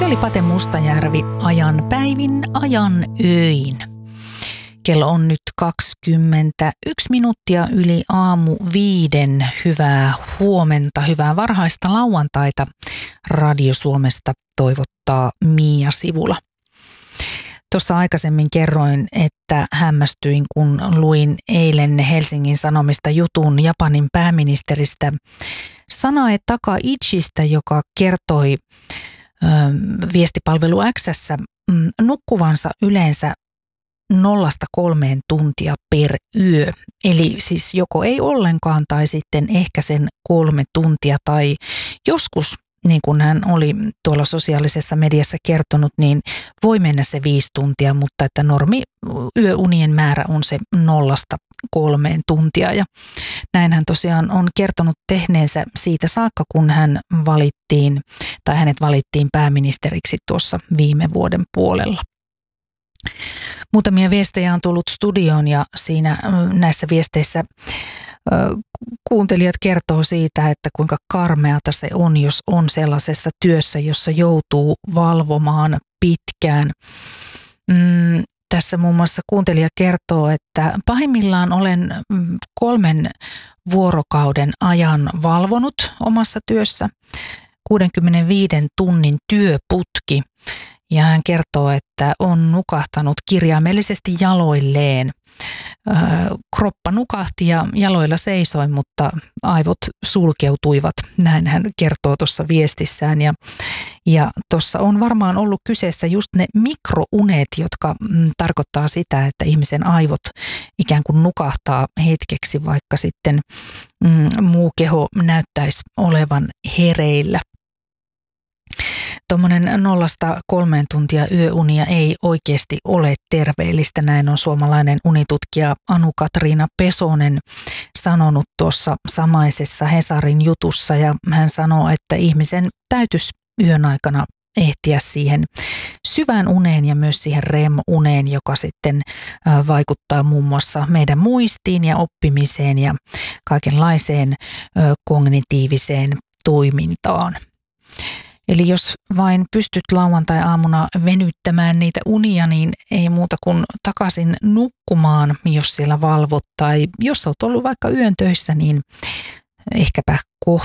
Se oli Pate Mustajärvi ajan päivin, ajan öin. Kello on nyt 21 minuuttia yli aamu 5. Hyvää huomenta, hyvää varhaista lauantaita. Radio Suomesta toivottaa Mia Sivula. Tuossa aikaisemmin kerroin, että hämmästyin, kun luin eilen Helsingin Sanomista jutun Japanin pääministeristä Sanae Takaichista, joka kertoi viestipalvelu X:ssä nukkuvansa yleensä 0-3 tuntia per yö. Eli siis joko ei ollenkaan tai sitten ehkä sen 3 tuntia tai joskus, niin kuin hän oli tuolla sosiaalisessa mediassa kertonut, niin voi mennä se 5 tuntia, mutta että normi yöunien määrä on se 0-3 tuntia. Ja näin hän tosiaan on kertonut tehneensä siitä saakka, kun hänet valittiin pääministeriksi tuossa viime vuoden puolella. Muutamia viestejä on tullut studioon ja näissä viesteissä kuuntelijat kertoo siitä, että kuinka karmeata se on, jos on sellaisessa työssä, jossa joutuu valvomaan pitkään. Tässä muun muassa kuuntelija kertoo, että pahimmillaan olen 3 vuorokauden ajan valvonut omassa työssä 65 tunnin työputki. Ja hän kertoo, että on nukahtanut kirjaimellisesti jaloilleen. Kroppa nukahti ja jaloilla seisoi, mutta aivot sulkeutuivat. Näin hän kertoo tuossa viestissään. Ja tuossa on varmaan ollut kyseessä just ne mikrounet, jotka tarkoittaa sitä, että ihmisen aivot ikään kuin nukahtaa hetkeksi, vaikka sitten muu keho näyttäisi olevan hereillä. Tuommoinen 0-3 tuntia yöunia ei oikeasti ole terveellistä. Näin on suomalainen unitutkija Anu-Katriina Pesonen sanonut tuossa samaisessa Hesarin jutussa. Ja hän sanoo, että ihmisen täytyisi yön aikana ehtiä siihen syvään uneen ja myös siihen REM-uneen, joka sitten vaikuttaa muun muassa meidän muistiin ja oppimiseen ja kaikenlaiseen kognitiiviseen toimintaan. Eli jos vain pystyt lauantai-aamuna venyttämään niitä unia, niin ei muuta kuin takaisin nukkumaan, jos siellä valvot. Tai jos olet ollut vaikka yön töissä, niin ehkäpä